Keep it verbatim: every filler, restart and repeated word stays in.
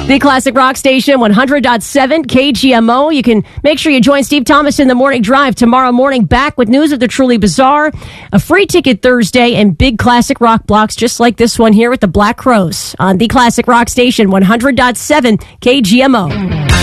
The Classic Rock Station, one hundred point seven K G M O. You can make sure you join Steve Thomas in the morning drive tomorrow morning, back with news of the Truly Bizarre, a free ticket Thursday, and big classic rock blocks just like this one here with the Black Crowes on the Classic Rock Station, one hundred point seven K G M O.